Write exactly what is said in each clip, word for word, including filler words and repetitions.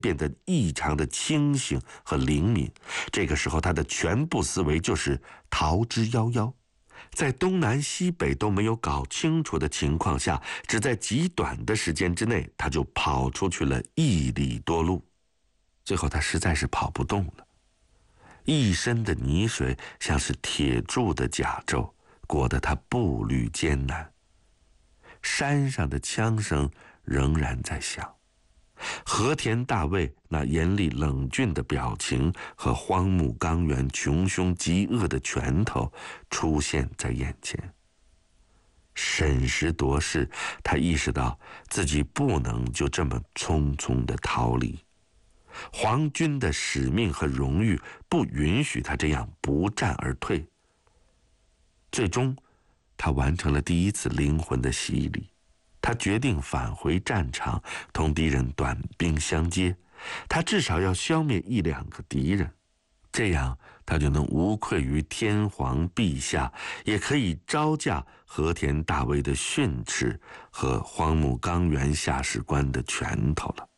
变得异常的清醒和灵敏。这个时候，他的全部思维就是逃之夭夭。在东南西北都没有搞清楚的情况下，只在极短的时间之内，他就跑出去了一里多路。最后他实在是跑不动了，一身的泥水像是铁铸的甲胄，裹得他步履艰难。山上的枪声仍然在响，和田大卫那严厉冷峻的表情和荒木纲原穷凶极恶的拳头出现在眼前。审时度势，他意识到自己不能就这么匆匆地逃离。皇军的使命和荣誉不允许他这样不战而退。最终，他完成了第一次灵魂的洗礼。他决定返回战场，同敌人短兵相接。他至少要消灭一两个敌人，这样他就能无愧于天皇陛下，也可以招架和田大卫的训斥和荒木纲原下士官的拳头了。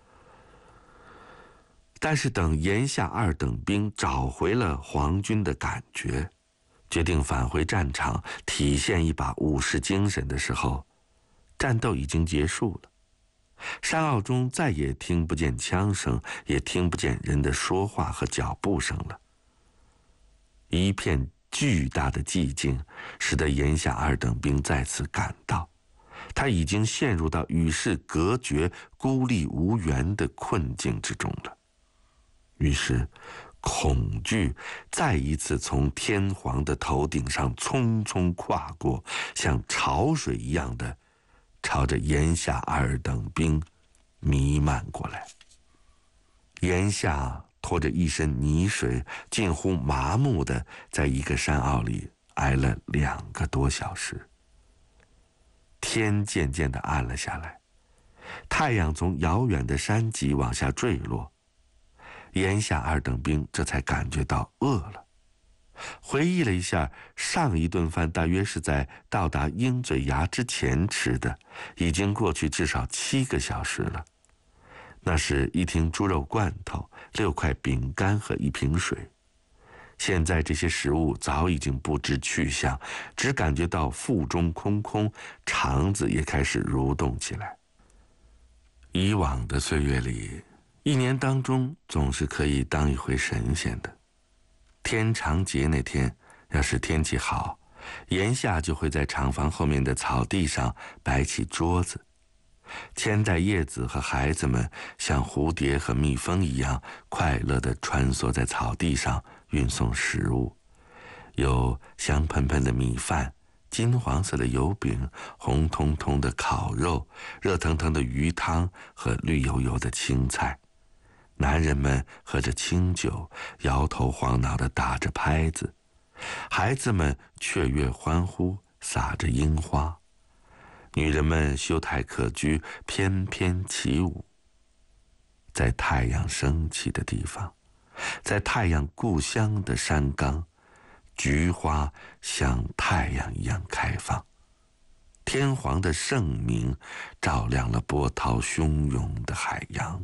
但是等岩下二等兵找回了皇军的感觉，决定返回战场，体现一把武士精神的时候，战斗已经结束了。山坳中再也听不见枪声，也听不见人的说话和脚步声了。一片巨大的寂静使得岩下二等兵再次感到，他已经陷入到与世隔绝、孤立无援的困境之中了。于是恐惧再一次从天皇的头顶上匆匆跨过，像潮水一样的朝着岩下二等兵弥漫过来。岩下拖着一身泥水，近乎麻木的在一个山坳里挨了两个多小时。天渐渐地暗了下来，太阳从遥远的山脊往下坠落。岩下二等兵这才感觉到饿了，回忆了一下，上一顿饭大约是在到达鹰嘴崖之前吃的，已经过去至少七个小时了。那是一听猪肉罐头、六块饼干和一瓶水。现在这些食物早已经不知去向，只感觉到腹中空空，肠子也开始蠕动起来。以往的岁月里，一年当中总是可以当一回神仙的。天长节那天，要是天气好，岩下就会在厂房后面的草地上摆起桌子。千代叶子和孩子们像蝴蝶和蜜蜂一样快乐地穿梭在草地上运送食物，有香喷喷的米饭、金黄色的油饼、红彤彤的烤肉、热腾腾的鱼汤和绿油油的青菜。男人们喝着清酒，摇头晃脑地打着拍子；孩子们雀跃欢呼，撒着樱花；女人们羞态可掬，翩翩起舞。在太阳升起的地方，在太阳故乡的山冈，菊花像太阳一样开放，天皇的圣明照亮了波涛汹涌的海洋。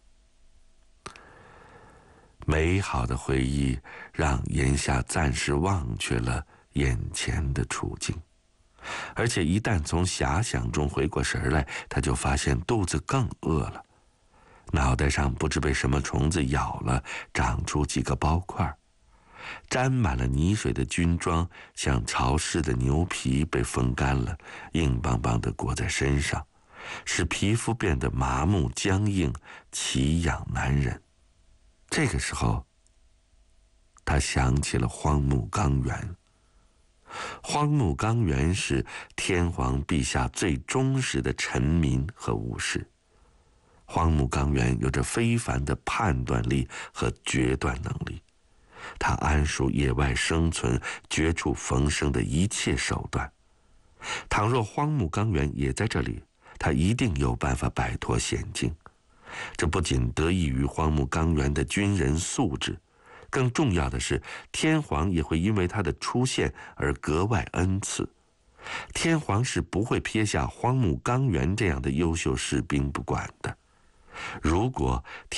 美好的回忆让岩下暂时忘却了眼前的处境，而且一旦从遐想中回过神来，他就发现肚子更饿了，脑袋上不知被什么虫子咬了，长出几个包块，沾满了泥水的军装像潮湿的牛皮被风干了，硬邦邦地裹在身上，使皮肤变得麻木僵硬，奇痒难忍。这个时候，他想起了荒木纲原。荒木纲原是天皇陛下最忠实的臣民和武士。荒木纲原有着非凡的判断力和决断能力，他谙熟野外生存、绝处逢生的一切手段。倘若荒木纲原也在这里，他一定有办法摆脱险境。这不仅得益于荒木纲原的军人素质，更重要的是，天皇也会因为他的出现而格外恩赐。天皇是不会撇下荒木纲原这样的优秀士兵不管的。 如果